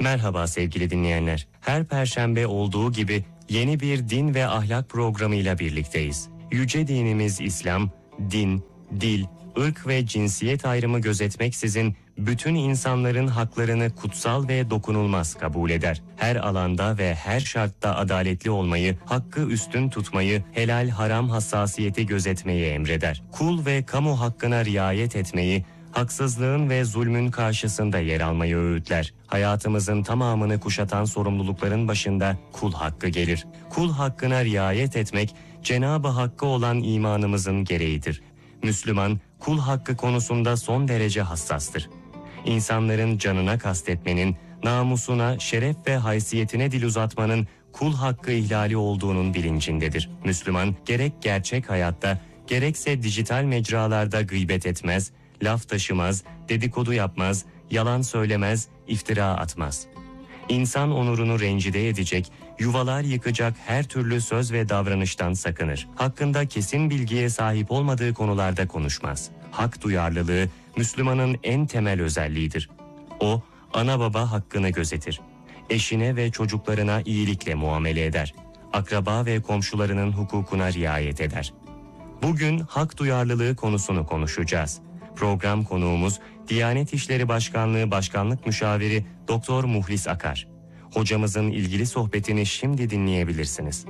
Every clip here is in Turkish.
Merhaba sevgili dinleyenler. Her perşembe olduğu gibi yeni bir din ve ahlak programıyla birlikteyiz. Yüce dinimiz İslam, din, dil, ırk ve cinsiyet ayrımı gözetmeksizin bütün insanların haklarını kutsal ve dokunulmaz kabul eder. Her alanda ve her şartta adaletli olmayı, hakkı üstün tutmayı, helal haram hassasiyeti gözetmeyi emreder. Kul ve kamu hakkına riayet etmeyi, haksızlığın ve zulmün karşısında yer almayı öğütler. Hayatımızın tamamını kuşatan sorumlulukların başında kul hakkı gelir. Kul hakkına riayet etmek, Cenab-ı Hakk'a olan imanımızın gereğidir. Müslüman, kul hakkı konusunda son derece hassastır. İnsanların canına kastetmenin, namusuna, şeref ve haysiyetine dil uzatmanın kul hakkı ihlali olduğunun bilincindedir. Müslüman, gerek gerçek hayatta, gerekse dijital mecralarda gıybet etmez, laf taşımaz, dedikodu yapmaz, yalan söylemez, iftira atmaz. İnsan onurunu rencide edecek, yuvalar yıkacak her türlü söz ve davranıştan sakınır. Hakkında kesin bilgiye sahip olmadığı konularda konuşmaz. Hak duyarlılığı Müslümanın en temel özelliğidir. O, ana baba hakkını gözetir. Eşine ve çocuklarına iyilikle muamele eder. Akraba ve komşularının hukukuna riayet eder. Bugün hak duyarlılığı konusunu konuşacağız. Program konuğumuz Diyanet İşleri Başkanlığı Başkanlık Müşaviri Doktor Muhlis Akar. Hocamızın ilgili sohbetini şimdi dinleyebilirsiniz.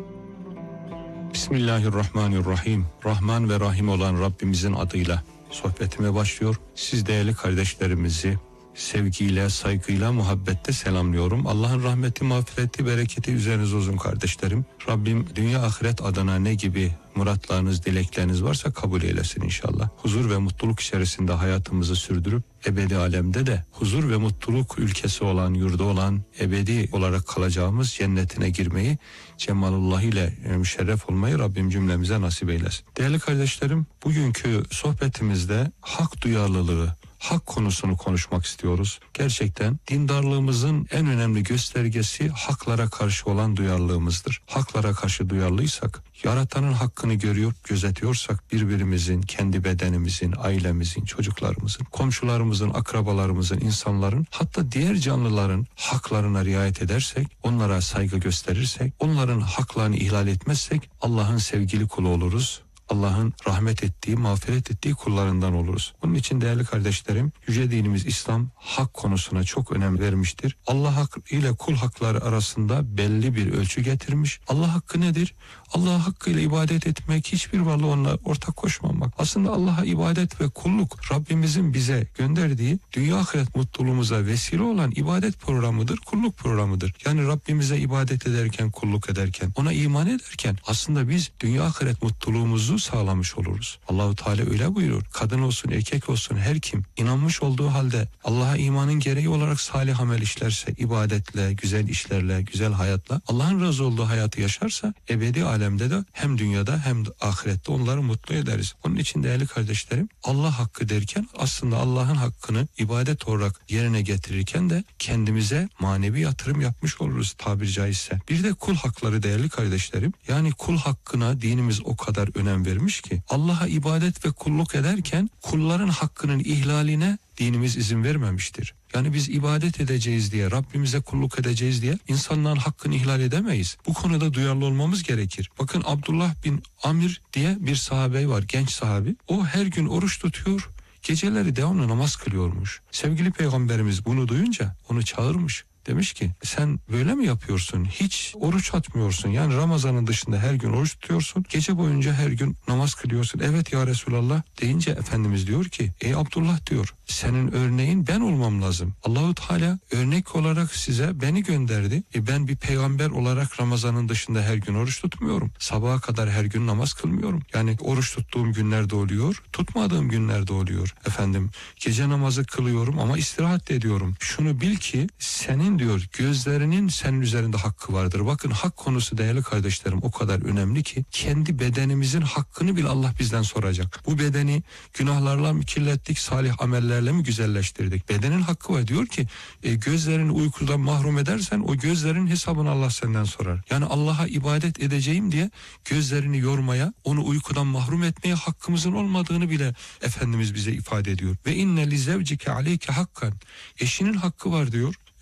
Bismillahirrahmanirrahim. Rahman ve Rahim olan Rabbimizin adıyla sohbetime başlıyor. Siz değerli kardeşlerimizi sevgiyle, saygıyla, muhabbetle selamlıyorum. Allah'ın rahmeti, mağfireti, bereketi üzerinize olsun kardeşlerim. Rabbim dünya ahiret adına ne gibi muratlarınız, dilekleriniz varsa kabul eylesin inşallah. Huzur ve mutluluk içerisinde hayatımızı sürdürüp ebedi alemde de huzur ve mutluluk ülkesi olan, yurdu olan, ebedi olarak kalacağımız cennetine girmeyi, cemalullah ile müşerref olmayı Rabbim cümlemize nasip eylesin. Değerli kardeşlerim, bugünkü sohbetimizde hak duyarlılığı, hak konusunu konuşmak istiyoruz. Gerçekten dindarlığımızın en önemli göstergesi haklara karşı olan duyarlılığımızdır. Haklara karşı duyarlıysak, yaratanın hakkını görüyor, gözetiyorsak birbirimizin, kendi bedenimizin, ailemizin, çocuklarımızın, komşularımızın, akrabalarımızın, insanların, hatta diğer canlıların haklarına riayet edersek, onlara saygı gösterirsek, onların haklarını ihlal etmezsek Allah'ın sevgili kulu oluruz. Allah'ın rahmet ettiği, mağfiret ettiği kullarından oluruz. Bunun için değerli kardeşlerim, yüce dinimiz İslam hak konusuna çok önem vermiştir. Allah hakkı ile kul hakları arasında belli bir ölçü getirmiş. Allah hakkı nedir? Allah hakkıyla ibadet etmek, hiçbir varlığı onunla ortak koşmamak. Aslında Allah'a ibadet ve kulluk Rabbimizin bize gönderdiği dünya ahiret mutluluğumuza vesile olan ibadet programıdır, kulluk programıdır. Yani Rabbimize ibadet ederken, kulluk ederken, ona iman ederken aslında biz dünya ahiret mutluluğumuzu sağlamış oluruz. Allahu Teala öyle buyurur. Kadın olsun, erkek olsun, her kim inanmış olduğu halde Allah'a imanın gereği olarak salih amel işlerse, ibadetle, güzel işlerle, güzel hayatla Allah'ın razı olduğu hayatı yaşarsa ebedi alemde de hem dünyada hem de ahirette onları mutlu ederiz. Onun için değerli kardeşlerim, Allah hakkı derken aslında Allah'ın hakkını ibadet olarak yerine getirirken de kendimize manevi yatırım yapmış oluruz tabiri caizse. Bir de kul hakları değerli kardeşlerim. Yani kul hakkına dinimiz o kadar önem vermiş ki Allah'a ibadet ve kulluk ederken kulların hakkının ihlaline dinimiz izin vermemiştir. Yani biz ibadet edeceğiz diye, Rabbimize kulluk edeceğiz diye insanların hakkını ihlal edemeyiz. Bu konuda duyarlı olmamız gerekir. Bakın Abdullah bin Amir diye bir sahabe var, genç sahabi. O her gün oruç tutuyor, geceleri devamlı namaz kılıyormuş. Sevgili Peygamberimiz bunu duyunca onu çağırmış. Demiş ki sen böyle mi yapıyorsun? Hiç oruç atmıyorsun. Yani Ramazan'ın dışında her gün oruç tutuyorsun. Gece boyunca her gün namaz kılıyorsun. Evet ya Resulallah deyince Efendimiz diyor ki ey Abdullah diyor, senin örneğin ben olmam lazım. Allahu Teala örnek olarak size beni gönderdi. Ben bir peygamber olarak Ramazan'ın dışında her gün oruç tutmuyorum. Sabaha kadar her gün namaz kılmıyorum. Yani oruç tuttuğum günlerde oluyor, tutmadığım günlerde oluyor. Efendim gece namazı kılıyorum ama istirahat ediyorum. Şunu bil ki senin diyor gözlerinin senin üzerinde hakkı vardır. Bakın hak konusu değerli kardeşlerim o kadar önemli ki kendi bedenimizin hakkını bile Allah bizden soracak. Bu bedeni günahlarla mı kirlettik, salih amellerle mi güzelleştirdik? Bedenin hakkı var. Diyor ki gözlerini uykudan mahrum edersen o gözlerin hesabını Allah senden sorar. Yani Allah'a ibadet edeceğim diye gözlerini yormaya, onu uykudan mahrum etmeye hakkımızın olmadığını bile Efendimiz bize ifade ediyor. Ve inne li zevcike aleyke hakkan. Eşinin hakkı var diyor.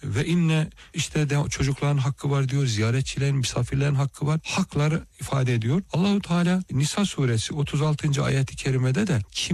Ve inne işte de çocukların hakkı var diyor, ziyaretçilerin, misafirlerin hakkı var. Hakları ifade ediyor. Allahu Teala Nisa suresi 36. ayeti kerimede de kim